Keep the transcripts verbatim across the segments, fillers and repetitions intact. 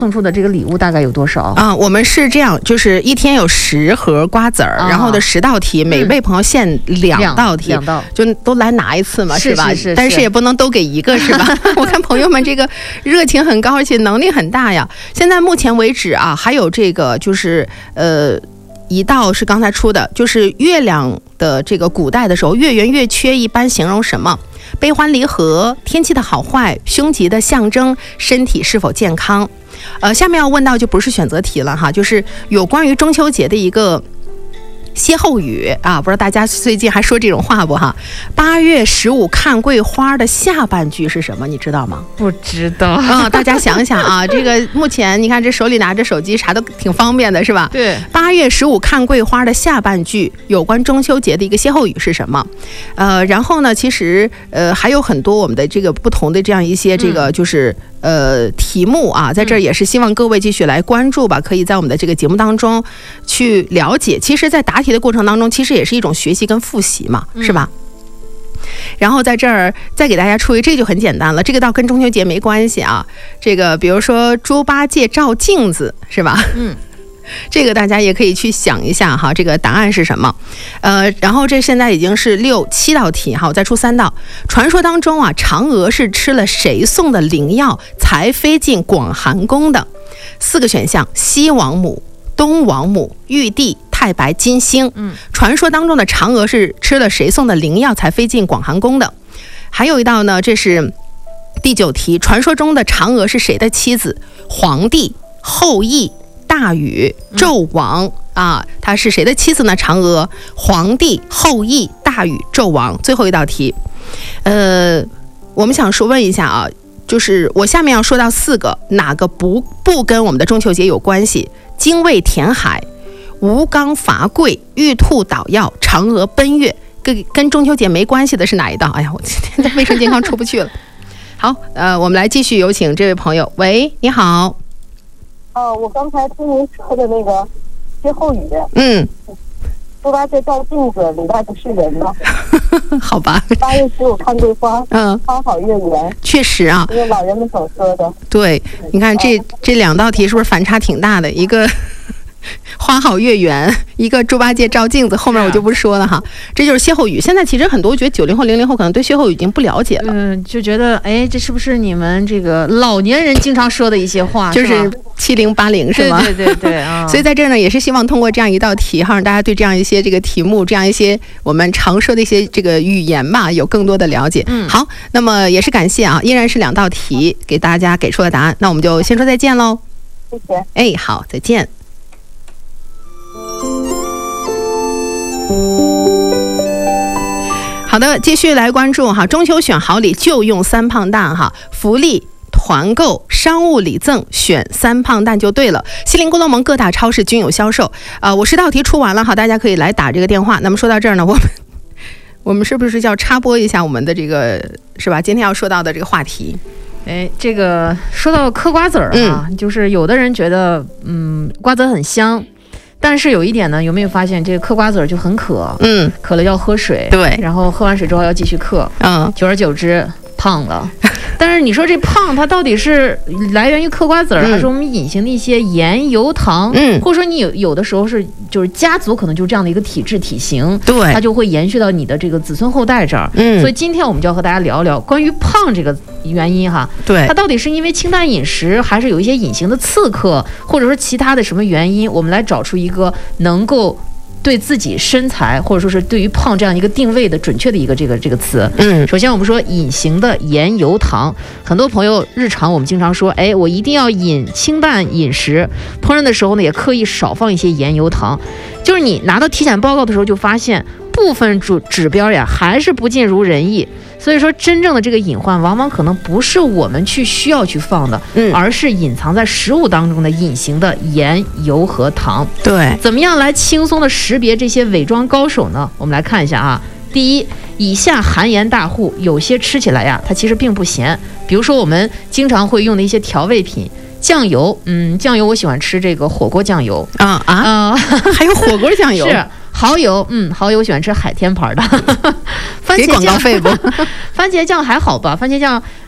送出的这个礼物大概有多少啊？我们是这样，就是一天有十盒瓜子儿，啊、然后的十道题，每位朋友限两道题， 两道就都来拿一次嘛， 是吧？ 是是是但是也不能都给一个，是吧？我看朋友们这个热情很高，而且能力很大呀。现在目前为止啊，还有这个就是呃。一道是刚才出的，就是月亮的这个古代的时候，月圆月缺一般形容什么？悲欢离合、天气的好坏、凶吉的象征、身体是否健康。呃，下面要问到就不是选择题了哈，就是有关于中秋节的一个歇后语啊，不知道大家最近还说这种话不哈？八月十五看桂花的下半句是什么？你知道吗？ 不知道啊、嗯，大家想想啊，这个目前你看这手里拿着手机，啥都挺方便的，是吧？ 对。 八月十五看桂花的下半句，有关中秋节的一个歇后语是什么？呃，然后呢，其实呃还有很多我们的这个不同的这样一些这个就是。嗯呃，题目啊，在这儿也是希望各位继续来关注吧，可以在我们的这个节目当中去了解。其实，在答题的过程当中，其实也是一种学习跟复习嘛，是吧？然后在这儿再给大家出一，这就很简单了，这个倒跟中秋节没关系啊。这个比如说猪八戒照镜子，是吧？嗯。这个大家也可以去想一下哈，这个答案是什么？呃，然后这现在已经是六七道题哈，我再出三道。传说当中啊，嫦娥是吃了谁送的灵药才飞进广寒宫的？四个选项：西王母、东王母、玉帝、太白金星。嗯，传说当中的嫦娥是吃了谁送的灵药才飞进广寒宫的？还有一道呢，这是第九题。传说中的嫦娥是谁的妻子？皇帝、后羿、大禹、纣王、嗯、啊，他是谁的妻子呢？嫦娥、皇帝、后羿、大禹、纣王。最后一道题，呃，我们想说问一下啊，就是我下面要说到四个，哪个不不跟我们的中秋节有关系？精卫填海、吴刚伐桂、玉兔捣药、嫦娥奔月，跟跟中秋节没关系的是哪一道？哎呀，我今天在卫生健康出不去了。好，呃，我们来继续有请这位朋友。喂，你好。 哦，我刚才听您说的那个歇后语， 嗯， 猪八戒照镜子，里外不是人吗？ 好吧。 八月十五看桂花，嗯，花好月圆， 确实啊， 这是老人们所说的。 对，你看这、哦、这两道题是不是反差挺大的？一个花好月圆，一个猪八戒照镜子，后面我就不说了哈。这就是歇后语。现在其实很多我觉得九零后、零零后可能对歇后语已经不了解了， 嗯，就觉得哎，这是不是你们这个老年人经常说的一些话？ 就是七零八零是吗？ 对对对对啊。 所以在这儿呢，也是希望通过这样一道题哈，让大家对这样一些这个题目、这样一些我们常说的一些这个语言嘛，有更多的了解。嗯，好，那么也是感谢啊，依然是两道题给大家给出了答案，那我们就先说再见喽。 谢谢。 哎，好，再见。好的，继续来关注哈，中秋选好礼就用三胖蛋哈，福利团购商务礼赠选三胖蛋就对了。西林咕噜盟各大超市均有销售。呃，我十道题出完了哈，大家可以来打这个电话。那么说到这儿呢，我们我们是不是要插播一下我们的这个是吧？今天要说到的这个话题。 哎，这个说到嗑瓜子儿啊、嗯，就是有的人觉得嗯瓜子很香。但是有一点呢，有没有发现这个嗑瓜子儿就很渴，嗯，渴了要喝水， 对， 然后喝完水之后要继续嗑， 嗯， 久而久之胖了。但是你说这胖它到底是来源于嗑瓜子儿、嗯，还是我们隐形的一些盐油糖？嗯，或者说你有有的时候是就是家族可能就这样的一个体质体型， 对， 它就会延续到你的这个子孙后代这儿。嗯，所以今天我们就要和大家聊聊关于胖这个原因哈。 对， 它到底是因为清淡饮食，还是有一些隐形的刺客，或者说其他的什么原因？我们来找出一个能够对自己身材或者说是对于胖这样一个定位的准确的一个这个这个词。嗯，首先我们说隐形的盐油糖，很多朋友日常我们经常说，哎，我一定要饮清淡饮食，烹饪的时候呢也刻意少放一些盐油糖。就是你拿到体检报告的时候就发现部分指指标呀还是不尽如人意。所以说真正的这个隐患往往可能不是我们去需要去放的，嗯，而是隐藏在食物当中的隐形的盐油和糖。 对， 怎么样来轻松的识别这些伪装高手呢？我们来看一下啊。第一，以下含盐大户有些吃起来呀它其实并不咸，比如说我们经常会用的一些调味品，酱油，嗯，酱油我喜欢吃这个火锅酱油啊啊、呃、还有火锅酱油是。蚝油，嗯，蚝油我喜欢吃海天牌的。番茄给广告费不？ 番茄酱还好吧？番茄酱，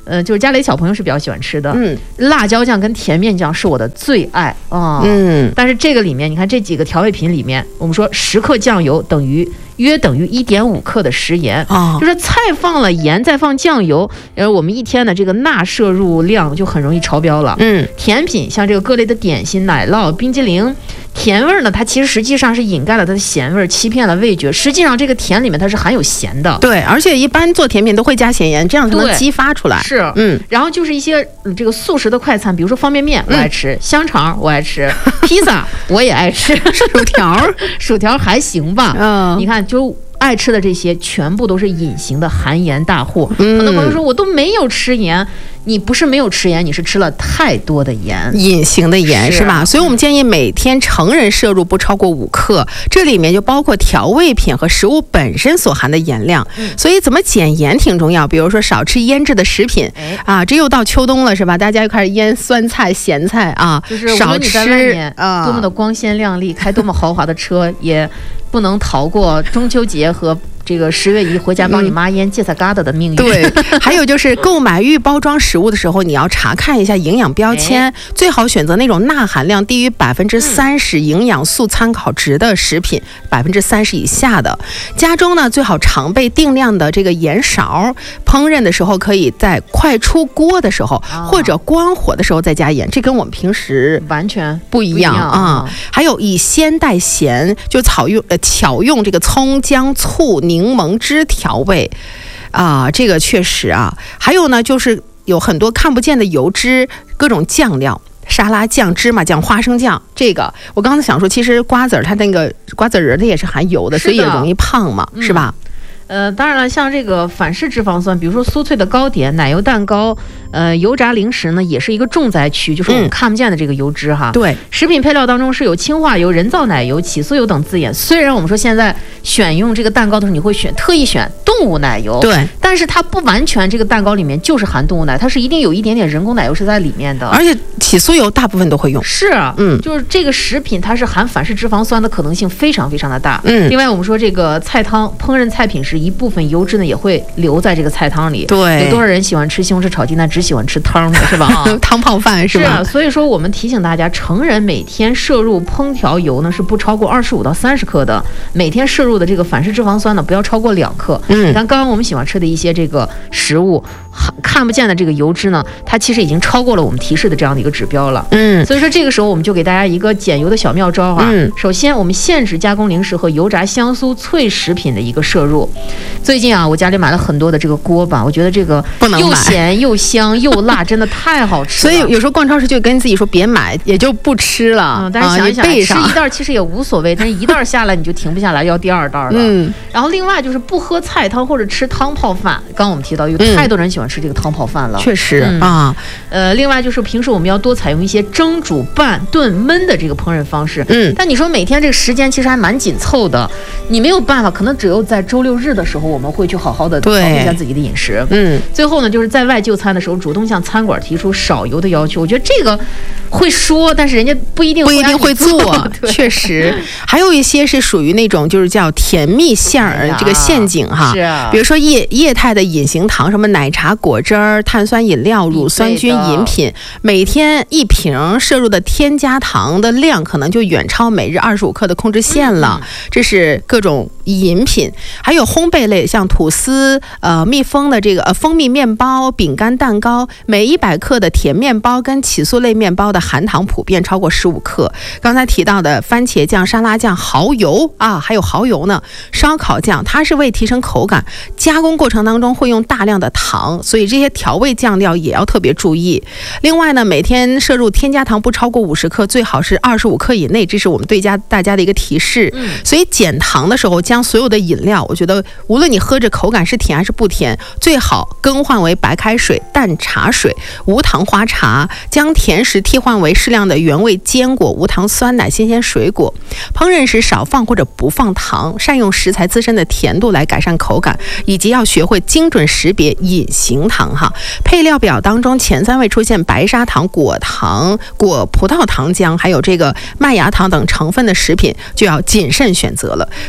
呃，就是家里小朋友是比较喜欢吃的。 嗯， 辣椒酱跟甜面酱是我的最爱啊。 嗯， 但是这个里面，你看这几个调味品里面，我们说十克酱油等于约等于一点五克的食盐啊， 就是菜放了盐，再放酱油，然后我们一天的这个钠摄入量就很容易超标了。 嗯， 甜品像这个各类的点心、奶酪、冰激凌。甜味呢，它其实实际上是掩盖了它的咸味，欺骗了味觉。实际上，这个甜里面它是含有咸的。 对，而且一般做甜品都会加咸盐，这样才能激发出来。 是， 嗯。 然后就是一些、嗯、这个速食的快餐，比如说方便面，我爱吃；嗯、香肠我爱吃；披萨我也爱吃； 薯条， 薯条还行吧。嗯，你看就。爱吃的这些全部都是隐形的含盐大户。很多朋友说我都没有吃盐，你不是没有吃盐，你是吃了太多的盐， 隐形的盐 是, 是吧？所以我们建议每天成人摄入不超过五克，这里面就包括调味品和食物本身所含的盐量。嗯、所以怎么减盐挺重要，比如说少吃腌制的食品。哎、啊，这又到秋冬了是吧？大家又开始腌酸菜、咸菜啊， 就是少吃。 你在外面多么的光鲜亮丽，开多么豪华的车也。不能逃过中秋节和这个十月一回家帮你妈腌芥菜疙瘩的命运。 对，还有就是购买预包装食物的时候，你要查看一下营养标签，哎、最好选择那种钠含量低于百分之三十、营养素参考值的食品，百分之三十以下的。家中呢，最好常备定量的这个盐勺，烹饪的时候可以在快出锅的时候、哦、或者关火的时候再加盐，这跟我们平时完全不一样啊、嗯。还有以鲜带咸，就草用呃。巧用这个葱姜醋柠檬汁调味啊，这个确实啊。还有呢，就是有很多看不见的油脂，各种酱料，沙拉酱、芝麻酱、花生酱。这个我刚才想说，其实瓜子儿它那个瓜子仁它也是含油的，所以也容易胖嘛，是吧？ 呃，当然了，像这个反式脂肪酸，比如说酥脆的糕点、奶油蛋糕，呃，油炸零食呢，也是一个重灾区，就是我们看不见的这个油脂哈。 对、嗯， 食品配料当中是有氢化油、人造奶油、起酥油等字眼。虽然我们说现在选用这个蛋糕的时候，你会选特意选动物奶油， 对， 但是它不完全这个蛋糕里面就是含动物奶，它是一定有一点点人工奶油是在里面的。 而且起酥油大部分都会用。 是，嗯，就是这个食品它是含反式脂肪酸的可能性非常非常的大。 嗯， 另外我们说这个菜汤烹饪菜品时，一部分油脂呢也会留在这个菜汤里。 对， 有多少人喜欢吃西红柿炒鸡蛋，只喜欢吃汤的是吧？啊， 汤泡饭是吧？ 是啊，所以说我们提醒大家，成人每天摄入烹调油呢是不超过二十五到三十克的，每天摄入的这个反式脂肪酸呢不要超过两克。嗯，你看刚刚我们喜欢吃的一些这个食物，看不见的这个油脂呢，它其实已经超过了我们提示的这样的一个指标了。 嗯， 所以说这个时候我们就给大家一个减油的小妙招啊。嗯，首先我们限制加工零食和油炸香酥脆食品的一个摄入。最近啊，我家里买了很多的这个锅巴，我觉得这个又咸又香又辣，真的太好吃了。 所以有时候逛超市就跟自己说别买，也就不吃了。 嗯，但是想一想，吃一袋其实也无所谓，但是一袋下来你就停不下来，要第二袋了。嗯，然后另外就是不喝菜汤或者吃汤泡饭。刚刚我们提到有太多人喜欢吃这个汤泡饭了， 确实、嗯、啊。 呃，另外就是平时我们要多采用一些蒸、煮、拌、炖、焖的这个烹饪方式。嗯，但你说每天这个时间其实还蛮紧凑的，你没有办法，可能只有在周六日的时候我们会去好好的调整一下自己的饮食。嗯，最后呢，就是在外就餐的时候，主动向餐馆提出少油的要求。我觉得这个会说，但是人家不一定不一定会做。确实，还有一些是属于那种就是叫甜蜜馅儿、哎、这个陷阱哈。 是啊， 比如说液液态的隐形糖，什么奶茶、果汁儿、碳酸饮料、乳酸菌饮品，每天一瓶摄入的添加糖的量可能就远超每日二十五克的控制线了。嗯、这是各种饮品，还有烘焙类，像吐司、呃蜜蜂的这个呃蜂蜜面包、饼干、蛋糕，每一百克的甜面包跟起酥类面包的含糖普遍超过十五克。刚才提到的番茄酱、沙拉酱、蚝油啊，还有蚝油呢，烧烤酱，它是为提升口感，加工过程当中会用大量的糖，所以这些调味酱料也要特别注意。另外呢，每天摄入添加糖不超过五十克，最好是二十五克以内，这是我们对家大家的一个提示。嗯，所以减糖的时候，将所有的饮料，我觉得无论你喝着口感是甜还是不甜，最好更换为白开水、淡茶水、无糖花茶，将甜食替换为适量的原味坚果、无糖酸奶、新鲜水果。烹饪时少放或者不放糖，善用食材自身的甜度来改善口感，以及要学会精准识别隐形糖哈。配料表当中前三位出现白砂糖、果糖、果葡萄糖浆，还有这个麦芽糖等成分的食品，就要谨慎选择了。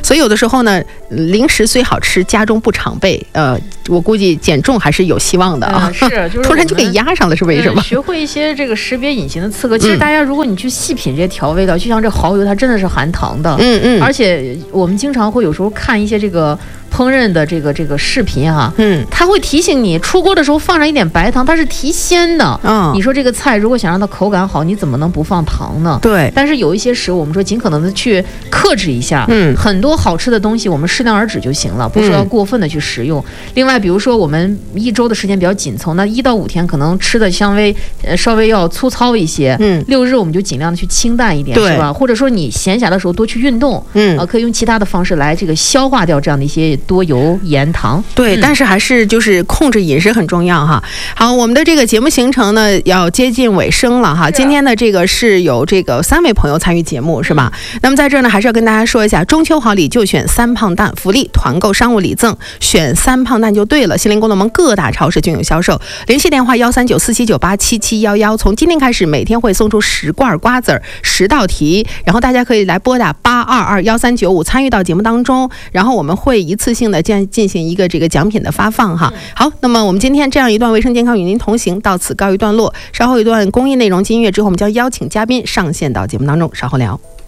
所以有的时候呢，零食虽好吃，家中不常备。呃，我估计减重还是有希望的啊。 嗯、是，就是突然就给压上了，是为什么？ 学会一些这个识别隐形的刺客。其实大家如果你去细品这些调味料，嗯、就像这蚝油，它真的是含糖的。 嗯嗯。 而且我们经常会有时候看一些这个烹饪的这个这个视频哈、啊， 嗯， 它会提醒你出锅的时候放上一点白糖，它是提鲜的。 嗯， 你说这个菜如果想让它口感好，你怎么能不放糖呢？ 对。 但是有一些食物，我们说尽可能的去克制一下。 嗯， 很多好吃的东西我们适量而止就行了，不是要过分的去食用。嗯、另外，比如说我们一周的时间比较紧凑，那一到五天可能吃的稍微呃稍微要粗糙一些。 嗯， 六日我们就尽量的去清淡一点，是吧？或者说你闲暇的时候多去运动。 嗯， 呃，可以用其他的方式来这个消化掉这样的一些多油盐糖。 对， 嗯、 但是还是就是控制饮食很重要哈。好，我们的这个节目行程呢要接近尾声了哈。今天的这个是有这个三位朋友参与节目，是吧？那么在这儿呢，还是要跟大家说一下，中秋好礼就选三胖蛋福利，团购商务礼赠，选三胖蛋就对了。新林工农盟各大超市均有销售，联系电话幺三九四七九八七七幺幺。从今天开始，每天会送出十罐瓜子儿，十道题，然后大家可以来拨打八二二幺三九五参与到节目当中，然后我们会一次性的进进行一个这个奖品的发放哈。好，那么我们今天这样一段卫生健康与您同行到此告一段落，稍后一段公益内容及音乐之后，我们将邀请嘉宾上线到节目当中，稍后聊。